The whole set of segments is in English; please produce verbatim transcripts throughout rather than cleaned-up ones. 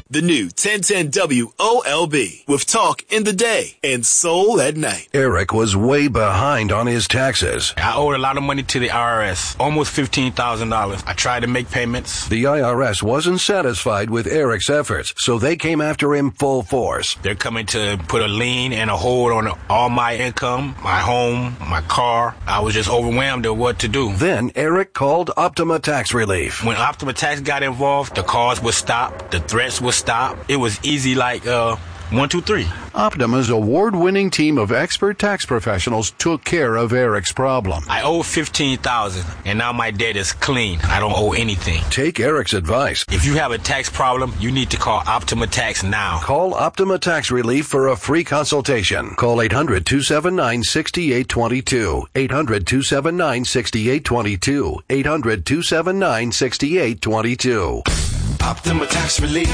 The new ten ten W O L B with talk in the day and soul at night. Eric was way behind on his taxes. I owed a lot of money to the I R S, almost fifteen thousand dollars. I tried to make payments. The I R S wasn't satisfied with Eric's efforts, so they came after him full force. They're coming to put a lien and a hold on all my income, my home, my car. I was just overwhelmed at what to do. Then Eric called Optima Tax Relief. When Optima Tax got involved, the calls would stop, the threats would stop. It was easy like uh one, two, three. Optima's award-winning team of expert tax professionals took care of Eric's problem. I owe fifteen thousand dollars, and now my debt is clean. I don't owe anything. Take Eric's advice. If you have a tax problem, you need to call Optima Tax now. Call Optima Tax Relief for a free consultation. Call eight hundred, two seven nine, six eight two two. eight hundred, two seven nine, six eight two two. eight hundred, two seven nine, six eight two two. Optima Tax Relief.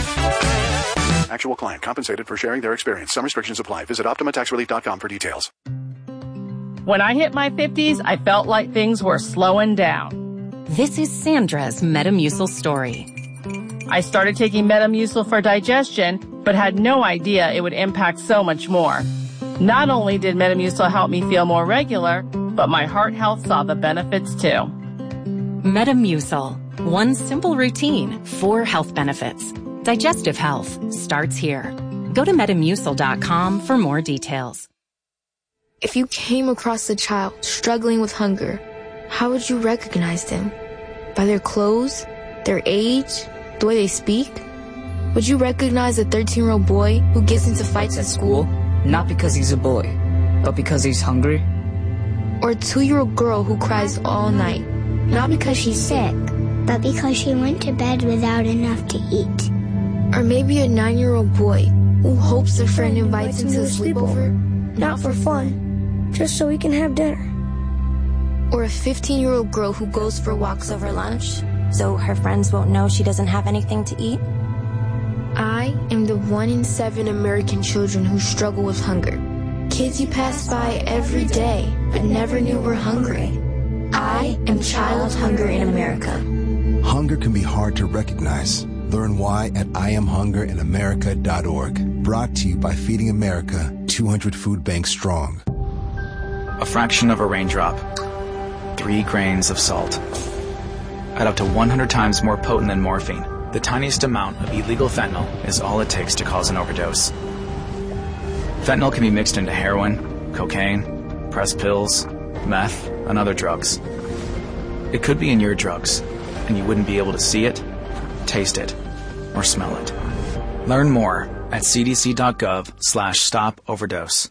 Actual client compensated for sharing their experience. Some restrictions apply. Visit optima tax relief dot com for details. When I hit my fifties, I felt like things were slowing down. This is Sandra's Metamucil story. I started taking Metamucil for digestion, but had no idea it would impact so much more. Not only did Metamucil help me feel more regular, but my heart health saw the benefits too. Metamucil. One simple routine, four health benefits. Digestive health starts here. Go to metamucil dot com for more details. If you came across a child struggling with hunger, how would you recognize them? By their clothes, their age, the way they speak? Would you recognize a thirteen-year-old boy who gets into fights at school? Not because he's a boy, but because he's hungry? Or a two-year-old girl who cries all night, not because she's sick, but because she went to bed without enough to eat? Or maybe a nine-year-old boy who hopes a friend invites him to a sleepover, not for fun, just so we can have dinner. Or a fifteen-year-old girl who goes for walks over lunch, so her friends won't know she doesn't have anything to eat? I am the one in seven American children who struggle with hunger. Kids you pass by every day, but never knew were hungry. I am Child Hunger in America. Hunger can be hard to recognize. Learn why at I am hunger in america dot org. Brought to you by Feeding America, two hundred food banks strong. A fraction of a raindrop. Three grains of salt. At up to one hundred times more potent than morphine, the tiniest amount of illegal fentanyl is all it takes to cause an overdose. Fentanyl can be mixed into heroin, cocaine, pressed pills, meth, and other drugs. It could be in your drugs, and you wouldn't be able to see it, taste it, or smell it. Learn more at cdc.gov slash stop overdose.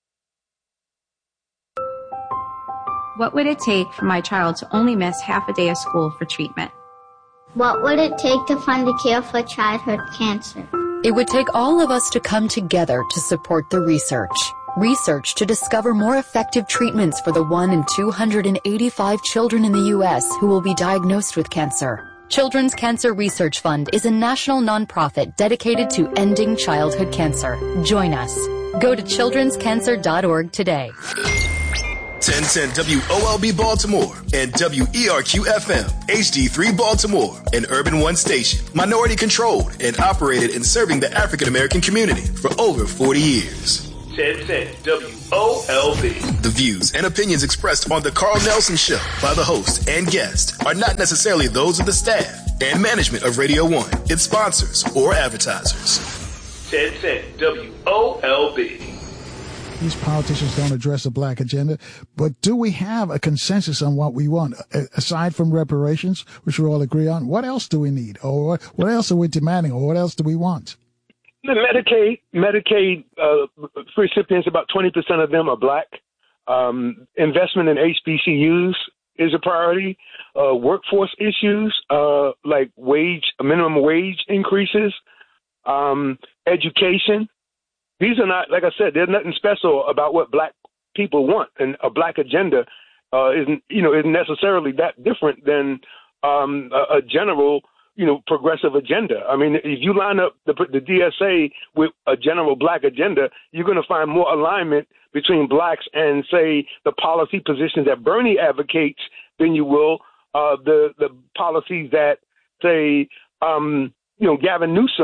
What would it take for my child to only miss half a day of school for treatment? What would it take to fund a cure for childhood cancer? It would take all of us to come together to support the research. Research to discover more effective treatments for the one in two hundred eighty-five children in the U S who will be diagnosed with cancer. Children's Cancer Research Fund is a national nonprofit dedicated to ending childhood cancer. Join us. Go to children's cancer dot org today. ten ten W O L B Baltimore and W E R Q F M, H D three Baltimore, an Urban One station, minority controlled and operated in serving the African American community for over forty years. ten ten W O L B. The views and opinions expressed on the Carl Nelson Show by the host and guest are not necessarily those of the staff and management of Radio One, its sponsors, or advertisers. ten ten W O L B. These politicians don't address a black agenda, but do we have a consensus on what we want? Aside from reparations, which we all agree on, what else do we need? Or what else are we demanding? Or what else do we want? The Medicaid, Medicaid uh, recipients, about twenty percent of them are black. Um, investment in H B C Us is a priority. Uh, workforce issues, uh, like wage, minimum wage increases, um, education. These are not, like I said, there's nothing special about what black people want, and a black agenda uh, isn't, you know, isn't necessarily that different than um, a, a general, you know, progressive agenda. I mean, if you line up the, the D S A with a general black agenda, you're going to find more alignment between blacks and, say, the policy positions that Bernie advocates than you will uh, the the policies that, say, um, you know, Gavin Newsom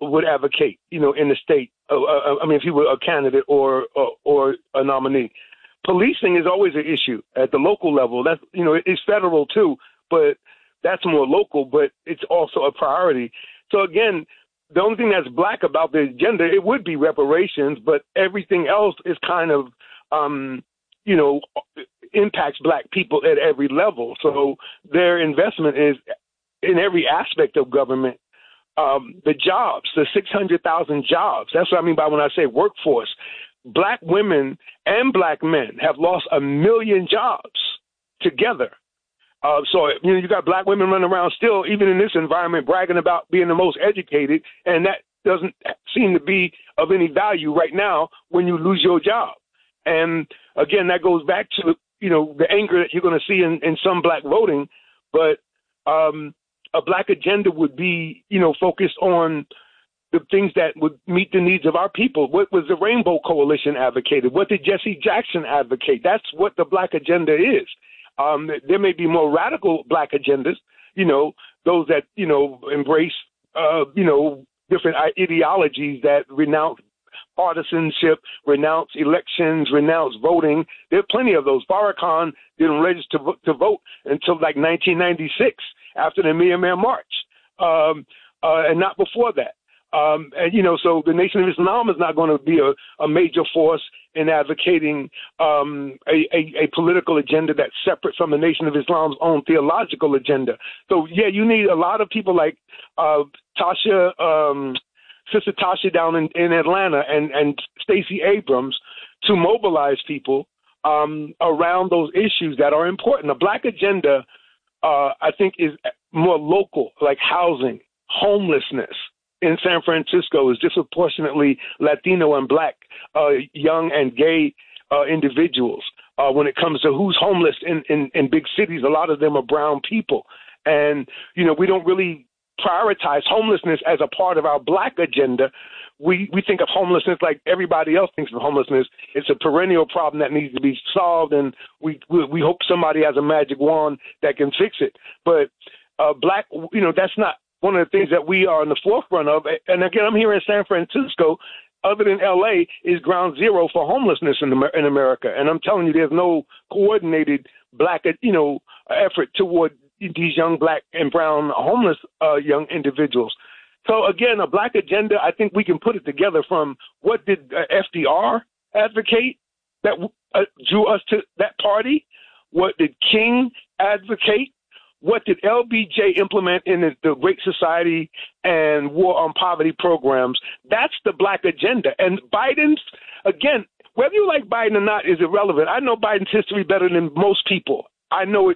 would advocate, you know, in the state. Uh, uh, I mean, if he were a candidate or, or or a nominee. Policing is always an issue at the local level. That's, you know, it's federal too, but that's more local, but it's also a priority. So again, the only thing that's black about the agenda, it would be reparations, but everything else is kind of, um, you know, impacts black people at every level. So their investment is in every aspect of government. Um, the jobs, the six hundred thousand jobs, that's what I mean by when I say workforce. Black women and black men have lost a million jobs together. Uh, so, you know, you got black women running around still, even in this environment, bragging about being the most educated, and that doesn't seem to be of any value right now when you lose your job. And again, that goes back to, you know, the anger that you're going to see in, in some black voting, but um, a black agenda would be, you know, focused on the things that would meet the needs of our people. What was the Rainbow Coalition advocated? What did Jesse Jackson advocate? That's what the black agenda is. Um, there may be more radical black agendas, you know, those that, you know, embrace, uh, you know, different ideologies that renounce partisanship, renounce elections, renounce voting. There are plenty of those. Farrakhan didn't register to vote until like nineteen ninety-six after the Myanmar March, um, uh, and not before that. Um, and, you know, so the Nation of Islam is not going to be a, a major force in advocating um, a, a, a political agenda that's separate from the Nation of Islam's own theological agenda. So, yeah, you need a lot of people like uh, Tasha, um, Sister Tasha down in, in Atlanta and, and Stacey Abrams to mobilize people um, around those issues that are important. The black agenda, uh, I think, is more local, like housing, homelessness. In San Francisco is disproportionately Latino and black, uh, young and gay uh, individuals. Uh, when it comes to who's homeless in, in, in big cities, a lot of them are brown people. And, you know, we don't really prioritize homelessness as a part of our black agenda. We, we think of homelessness like everybody else thinks of homelessness. It's a perennial problem that needs to be solved, and we, we, we hope somebody has a magic wand that can fix it. But uh, black, you know, that's not one of the things that we are in the forefront of. And again, I'm here in San Francisco, other than L A, is ground zero for homelessness in, Amer- in America. And I'm telling you, there's no coordinated black, you know, effort toward these young black and brown homeless uh, young individuals. So again, a black agenda, I think we can put it together from what did uh, F D R advocate that uh, drew us to that party? What did King advocate? What did L B J implement in the, the Great Society and War on Poverty programs? That's the black agenda. And Biden's, again, whether you like Biden or not is irrelevant. I know Biden's history better than most people. I know it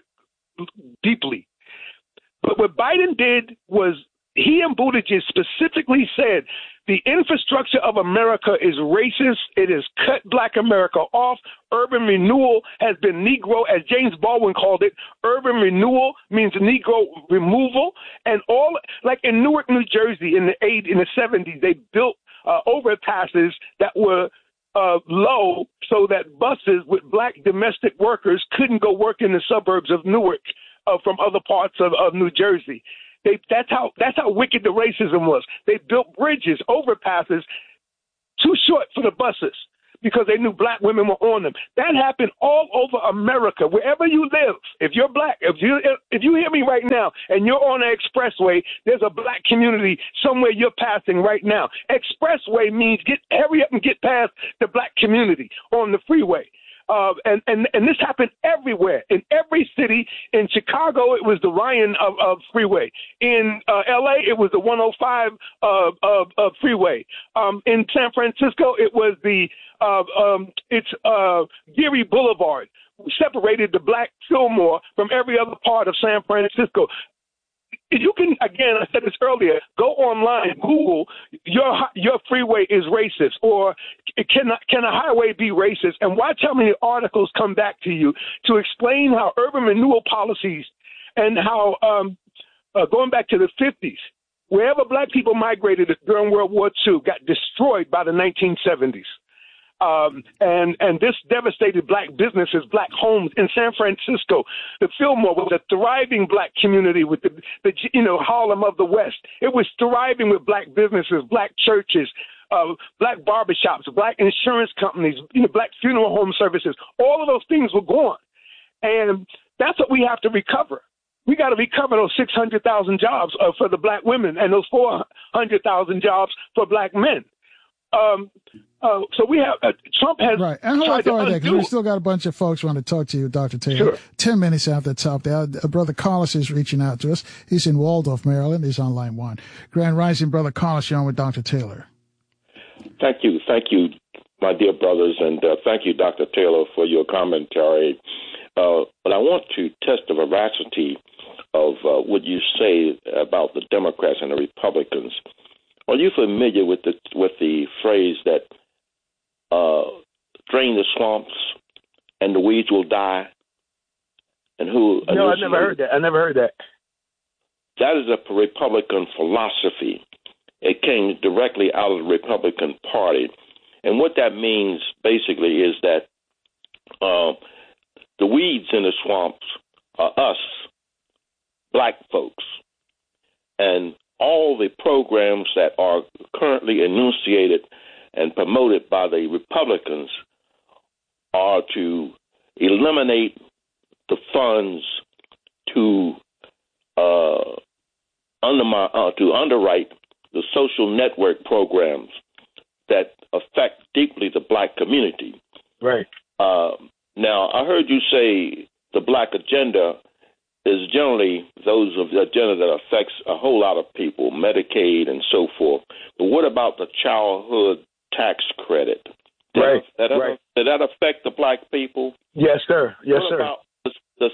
deeply. But what Biden did was he and Buttigieg specifically said the infrastructure of America is racist. It has cut black America off. Urban renewal has been Negro, as James Baldwin called it. Urban renewal means Negro removal. And all, like in Newark, New Jersey in the eight, in the seventies, they built uh, overpasses that were uh, low so that buses with black domestic workers couldn't go work in the suburbs of Newark uh, from other parts of, of New Jersey. They, that's how that's how wicked the racism was. They built bridges, overpasses, too short for the buses because they knew black women were on them. That happened all over America, wherever you live. If you're black, if you if you hear me right now and you're on an expressway, there's a black community somewhere you're passing right now. Expressway means get hurry up and get past the black community on the freeway. Uh, and, and, and this happened everywhere, in every city. In Chicago, it was the Ryan of, of freeway. In uh, L A, it was the one oh five uh, of, of freeway. Um, in San Francisco, it was the uh, um, it's uh, Geary Boulevard, separated the black Fillmore from every other part of San Francisco. You can, again, I said this earlier, go online, Google, your your freeway is racist, or can, can a highway be racist? And watch how many articles come back to you to explain how urban renewal policies and how, um, uh, going back to the fifties, wherever black people migrated during World War Two got destroyed by the nineteen seventies. Um, and, and this devastated black businesses, black homes in San Francisco. The Fillmore was a thriving black community with the, the, you know, Harlem of the West. It was thriving with black businesses, black churches, uh, black barbershops, black insurance companies, you know, black funeral home services. All of those things were gone. And that's what we have to recover. We got to recover those six hundred thousand jobs uh, for the black women and those four hundred thousand jobs for black men. Um, uh, so we have uh, Trump has right. And hold on, tried to because undo. we still got a bunch of folks want to talk to you, Doctor Taylor. Sure. Ten minutes after the top there, uh, Brother Carlos is reaching out to us. He's in Waldorf, Maryland. He's on line one. Grand Rising, Brother Carlos, you're on with Doctor Taylor. Thank you, thank you, my dear brothers, and uh, thank you, Doctor Taylor, for your commentary. Uh, but I want to test the veracity of uh, what you say about the Democrats and the Republicans. Are you familiar with the with the phrase that uh, drain the swamps and the weeds will die? And who? No, I never heard that. I never heard that. That is a Republican philosophy. It came directly out of the Republican Party, and what that means basically is that uh, the weeds in the swamps are us, black folks, and all the programs that are currently enunciated and promoted by the Republicans are to eliminate the funds to uh, undermine, uh, to underwrite the social network programs that affect deeply the black community. Right. Uh, now, I heard you say the black agenda is generally those of the agenda that affects a whole lot of people, Medicaid and so forth. But what about the childhood tax credit? Did right. That, did, right. That, did that affect the black people? Yes, sir. Yes, what sir. About the, the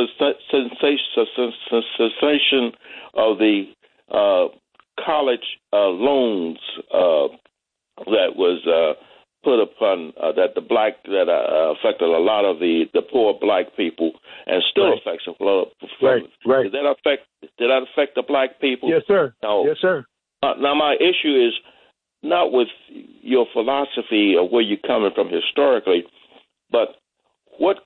cessation of the uh, college uh, loans uh, that was uh, put upon uh, that the black that uh, affected a lot of the, the poor black people and still right. affects a lot of right. right. Did that affect did that affect the black people? Yes, sir. No. Yes, sir. Uh, now my issue is not with your philosophy or where you're coming from historically, but what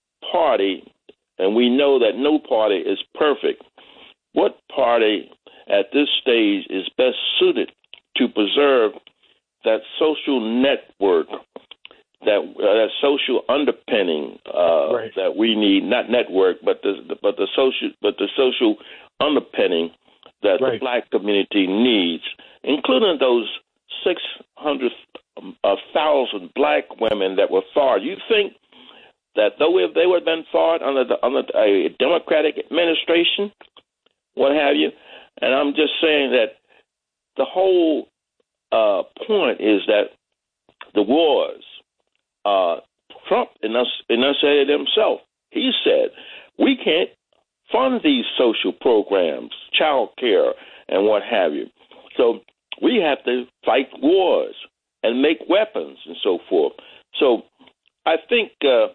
party, and we know that no party is perfect, what party at this stage is best suited to preserve that social network, that uh, that social underpinning uh, right. that we need, not network, but the but the social but the social underpinning that right. the black community needs, including those six hundred thousand black women that were fired. You think that though if they would have been fired under the under a Democratic administration, what have you? And I'm just saying that the whole uh, point is that the wars, uh, Trump enunciated himself. He said, we can't fund these social programs, child care, and what have you. So we have to fight wars and make weapons and so forth. So I think, uh,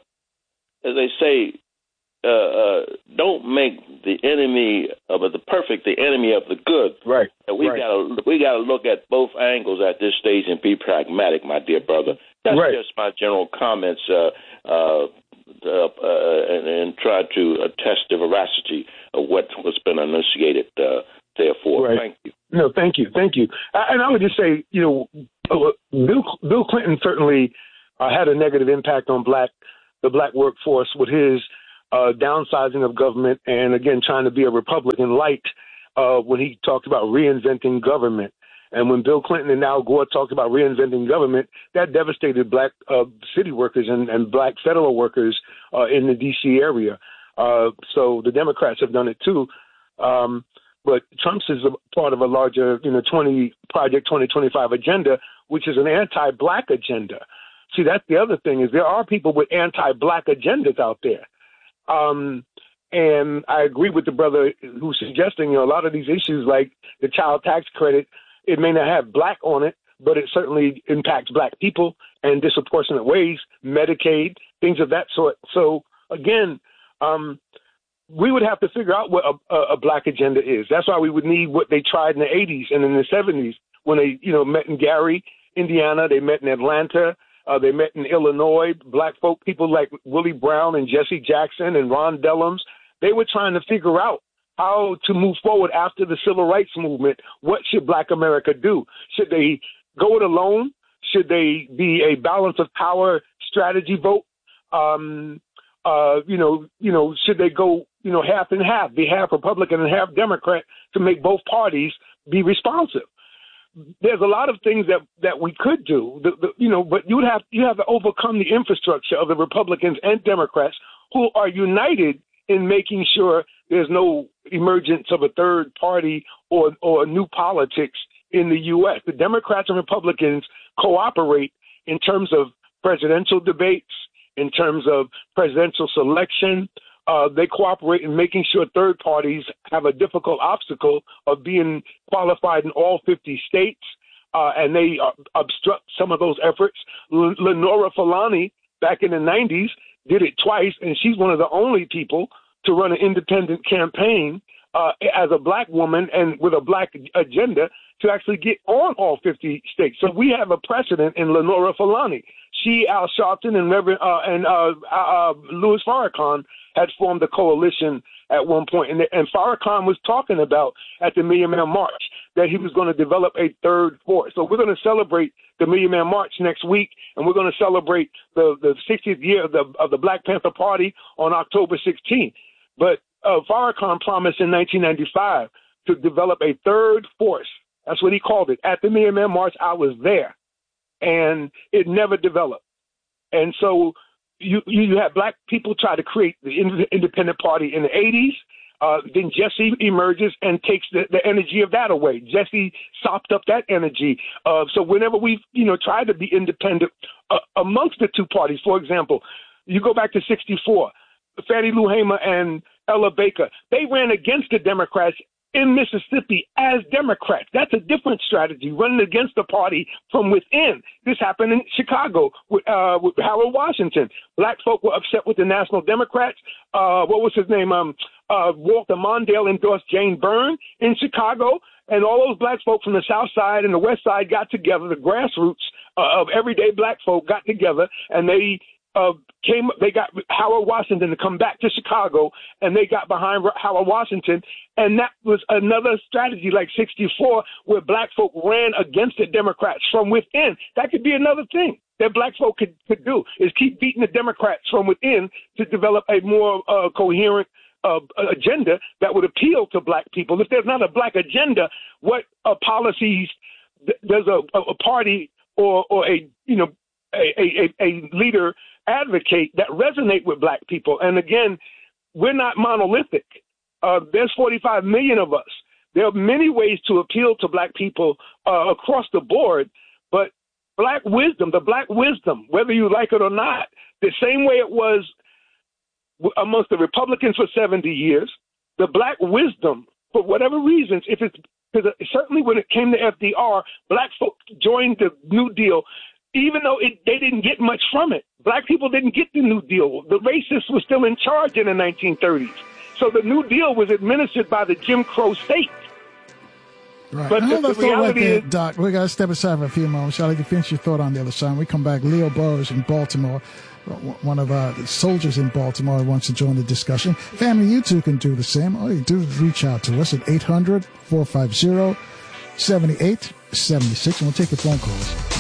as they say, uh, uh, don't make the enemy of the perfect the enemy of the good. Right. And we right. gotta we gotta look at both angles at this stage and be pragmatic, my dear brother. That's right. just my general comments, uh, uh, uh, and, and try to attest the veracity of what was been enunciated. Uh, therefore, right. thank you. No, thank you, thank you. And I would just say, you know, Bill Bill Clinton certainly uh, had a negative impact on black the black workforce with his uh, downsizing of government and, again, trying to be a Republican light uh, when he talked about reinventing government. And when Bill Clinton and Al Gore talked about reinventing government, that devastated black uh, city workers and, and black federal workers uh, in the D C area. Uh, so the Democrats have done it too. Um, but Trump's is a part of a larger, you know, twenty Project twenty twenty-five agenda, which is an anti-black agenda. See, that's the other thing is there are people with anti-black agendas out there. Um, and I agree with the brother who's suggesting, you know, a lot of these issues like the child tax credit, it may not have black on it, but it certainly impacts black people in disproportionate ways, Medicaid, things of that sort. So, again, um, we would have to figure out what a, a, a black agenda is. That's why we would need what they tried in the eighties and in the seventies when they, you know, met in Gary, Indiana. They met in Atlanta. Uh, they met in Illinois. Black folk, people like Willie Brown and Jesse Jackson and Ron Dellums, they were trying to figure out how to move forward after the civil rights movement. What should Black America do? Should they go it alone? Should they be a balance of power strategy vote? Um, uh, you know, you know, should they go, you know, half and half, be half Republican and half Democrat to make both parties be responsive? There's a lot of things that, that we could do, the, the, you know, but you would have you have to overcome the infrastructure of the Republicans and Democrats who are united in making sure there's no emergence of a third party or or new politics in the U S. The Democrats and Republicans cooperate in terms of presidential debates, in terms of presidential selection. Uh, they cooperate in making sure third parties have a difficult obstacle of being qualified in all fifty states, uh, and they uh, obstruct some of those efforts. L- Lenora Fulani, back in the nineties, did it twice, and she's one of the only people to run an independent campaign uh, as a black woman and with a black agenda to actually get on all fifty states. So we have a precedent in Lenora Fulani. She, Al Sharpton, and Reverend uh, and uh, uh, Louis Farrakhan had formed a coalition at one point, and, and Farrakhan was talking about at the Million Man March that he was going to develop a third force. So we're going to celebrate the Million Man March next week, and we're going to celebrate the, the sixtieth year of the, of the Black Panther Party on October sixteenth. But uh, Farrakhan promised in nineteen ninety-five to develop a third force. That's what he called it. At the Million Man March, I was there, and it never developed. And so you you had black people try to create the independent party in the eighties. Uh, then Jesse emerges and takes the, the energy of that away. Jesse sopped up that energy. Uh, so whenever we you know tried to be independent uh, amongst the two parties, for example, you go back to sixty-four, Fannie Lou Hamer and Ella Baker, they ran against the Democrats in Mississippi as Democrats. That's a different strategy, running against the party from within. This happened in Chicago with, uh, with Harold Washington. Black folk were upset with the National Democrats. Uh, what was his name? Um, uh, Walter Mondale endorsed Jane Byrne in Chicago. And all those black folk from the South Side and the West Side got together. The grassroots uh, of everyday black folk got together, and they Uh, came. They got Howard Washington to come back to Chicago, and they got behind Howard Washington, and that was another strategy like sixty-four, where black folk ran against the Democrats from within. That could be another thing that black folk could, could do, is keep beating the Democrats from within to develop a more uh, coherent uh, agenda that would appeal to black people. If there's not a black agenda, what uh, policies does a, a party or, or a you know a, a, a leader advocate that resonate with black people? And again, we're not monolithic. Uh, there's forty-five million of us. There are many ways to appeal to black people uh, across the board, but black wisdom, the black wisdom, whether you like it or not, the same way it was amongst the Republicans for seventy years, the black wisdom, for whatever reasons, if it's because certainly when it came to F D R, black folk joined the New Deal. Even though it, they didn't get much from it. Black people didn't get the New Deal. The racists were still in charge in the nineteen thirties. So the New Deal was administered by the Jim Crow state. Right. But Hold the, that the thought right reality there, is, Doc. We got to step aside for a few moments. Shall I can finish your thought on the other side? When we come back, Leo Burrows in Baltimore, one of our soldiers in Baltimore, wants to join the discussion. Family, you too can do the same. All you do is reach out to us at eight hundred, four five zero, seven eight seven six, and we'll take your phone calls.